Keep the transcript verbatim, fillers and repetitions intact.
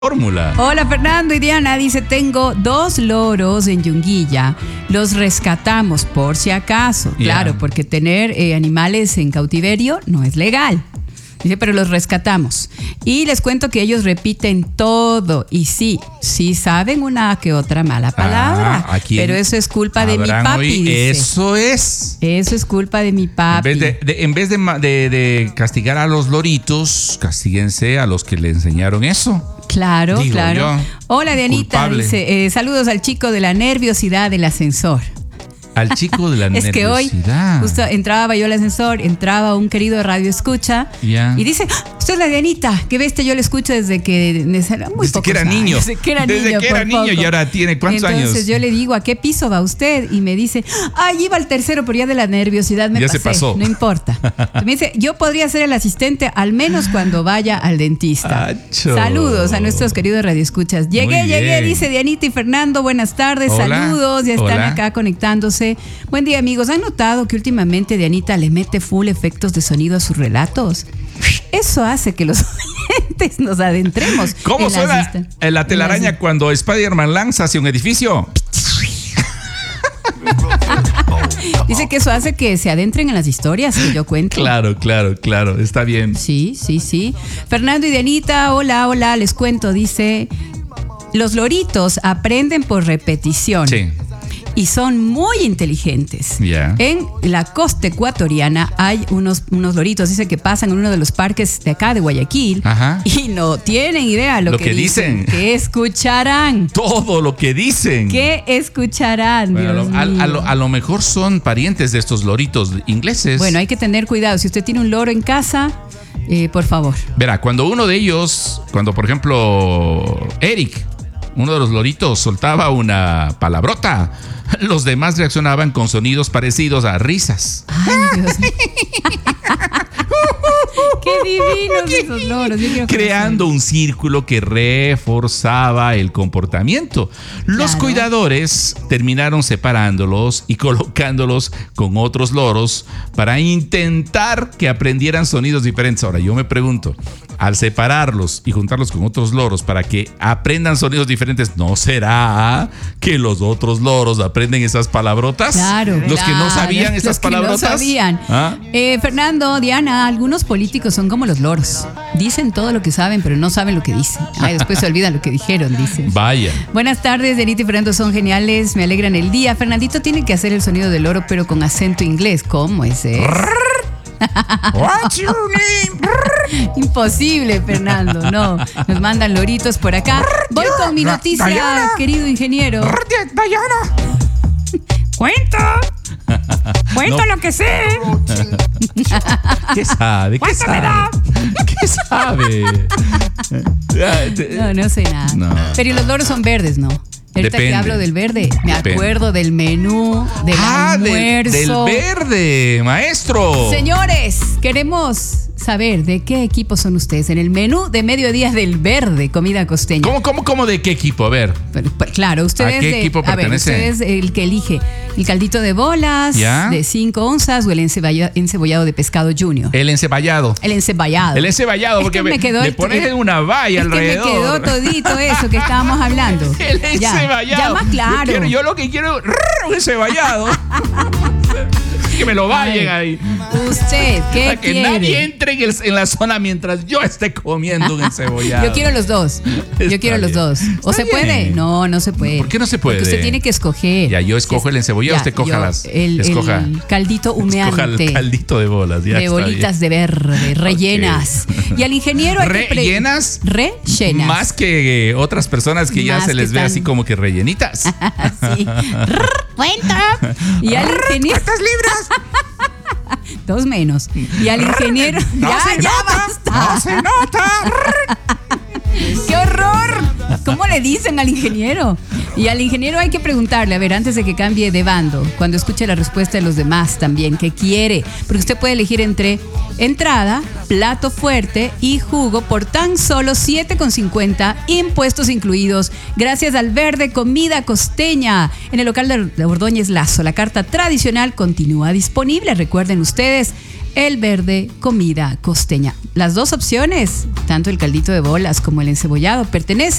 fórmula. Hola Fernando y Diana, dice, tengo dos loros en Yunguilla, los rescatamos por si acaso, Yeah. claro, porque tener eh, animales en cautiverio no es legal. Dice, pero los rescatamos. Y les cuento que ellos repiten todo. Y sí, sí saben una que otra mala palabra. Ah, pero eso es culpa de mi papi. Oí, dice. Eso es. Eso es culpa de mi papi. En vez, de, de, en vez de, de, de castigar a los loritos, castíguense a los que le enseñaron eso. Claro, Digo claro. yo, Hola, Dianita. culpable. Dice, eh, saludos al chico de la nerviosidad del ascensor. Al chico de la Es que hoy nerviosidad. justo entraba yo al ascensor, entraba un querido radio escucha Ya. y dice, ¡Ah! Usted es la Dianita, que bestia, yo le escucho desde que desde, muy Desde que pocos era niño. años, Desde que era Desde niño, que era por niño poco. y ahora tiene ¿cuántos Entonces años? yo le digo, ¿a qué piso va usted? Y me dice, ay, iba al tercero, pero ya de la nerviosidad me Ya pasé. se pasó. No importa. Me dice, yo podría ser el asistente al menos cuando vaya al dentista. Acho. Saludos a nuestros queridos radioescuchas. Llegué, Muy llegué, bien. dice Dianita y Fernando, buenas tardes, Hola. saludos, ya están Hola. acá conectándose. Buen día, amigos. ¿Han notado que últimamente Dianita le mete full efectos de sonido a sus relatos? Eso hace que los oyentes nos adentremos. ¿Cómo en las suena listas- en la en telaraña las- cuando Spider-Man lanza hacia un edificio? Dice que eso hace que se adentren en las historias que yo cuento. Claro, claro, claro. Está bien. Sí, sí, sí. Fernando y Dianita, hola, hola, les cuento, dice, los loritos aprenden por repetición. Sí. Y son muy inteligentes. Ya. En la costa ecuatoriana hay unos, unos loritos, dice que pasan en uno de los parques de acá de Guayaquil. Ajá. Y no tienen idea lo, Lo que, que dicen. dicen. ¿Qué escucharán? Todo lo que dicen. ¿Qué escucharán? Bueno, a, Dios lo, a- mío. a lo, a lo mejor son parientes de estos loritos ingleses. Bueno, hay que tener cuidado. Si usted tiene un loro en casa, eh, por favor. Verá, cuando uno de ellos, cuando por ejemplo Eric, uno de los loritos, soltaba una palabrota, los demás reaccionaban con sonidos parecidos a risas. Ay, Dios mío. Qué divinos esos loros. Yo quiero Creando un círculo que reforzaba el comportamiento. Los Claro. cuidadores terminaron separándolos y colocándolos con otros loros para intentar que aprendieran sonidos diferentes. Ahora, yo me pregunto, al separarlos y juntarlos con otros loros para que aprendan sonidos diferentes, ¿no será que los otros loros aprenden esas palabrotas? Claro, Los que no claro, sabían los esas que no palabrotas. sabían. ¿Ah? Eh, Fernando, Diana, algunos políticos son como los loros. Dicen todo lo que saben, pero no saben lo que dicen. Ay, después se olvidan lo que dijeron, dicen. Vaya. Buenas tardes, Dianita y Fernando, son geniales, me alegran el día. Fernandito tiene que hacer el sonido del loro, pero con acento inglés. ¿Cómo es eso? What's your name? Imposible, Fernando, no. Nos mandan loritos por acá. Voy con mi noticia, Diana. querido ingeniero. Diana. ¡Cuento! ¡Cuento No. lo que sé! ¿Qué sabe? ¿Qué ¿Cuánto me sabe? da? ¿Qué sabe? No, no sé nada. No. Pero y los loros son verdes, ¿no? Ahorita Depende. que hablo del verde, me Depende. acuerdo del menú, del Ah, del, almuerzo. del verde, maestro. Señores, queremos saber de qué equipo son ustedes en el menú de mediodía del verde, comida costeña. ¿Cómo, cómo, cómo de qué equipo? A ver. Pero, pero, claro, ustedes ¿A qué de, equipo a ver, pertenece? usted es el que elige el caldito de bolas ¿Ya? de cinco onzas o el encebolla- encebollado de pescado junior. El enceballado. El encebollado. El enceballado, Es porque que me me- quedó le el- pones el- una valla Es que alrededor. me quedó todito eso que estábamos hablando. El Ya, enceballado. ya más claro. Yo, quiero- yo lo que quiero es un enceballado. Que me lo vayan ahí. Usted, ¿qué Para que quiere? nadie entre en, el- en la zona mientras yo esté comiendo un encebollado. Yo quiero los dos. Yo Está quiero los bien. dos. ¿O Está se puede? bien. No, no se puede. ¿Por qué no se puede? Porque usted tiene que escoger. Ya, yo escojo el encebollado, Ya, usted coja yo, las- El, escoja. el caldito Escoja humeante. el caldito de bolas. Ya de está bolitas bien. de verde, rellenas. Y al ingeniero hay que pre- ¿Rellenas? Rellenas. Más que otras personas que ya Más se que les ve están- así como que rellenitas. Sí. Cuenta. Y al ingeniero. ¿Cuántas libras? Dos menos. Y al ingeniero. No ya, se ya nota, basta. no se nota. ¡Qué horror! ¿Cómo le dicen al ingeniero? Y al ingeniero hay que preguntarle, a ver, antes de que cambie de bando, cuando escuche la respuesta de los demás también, ¿qué quiere? Porque usted puede elegir entre entrada, plato fuerte y jugo por tan solo siete con cincuenta, impuestos incluidos, gracias al Verde Comida Costeña, en el local de Ordóñez Lazo. La carta tradicional continúa disponible. Recuerden ustedes, el verde, comida costeña. Las dos opciones, tanto el caldito de bolas como el encebollado, pertenecen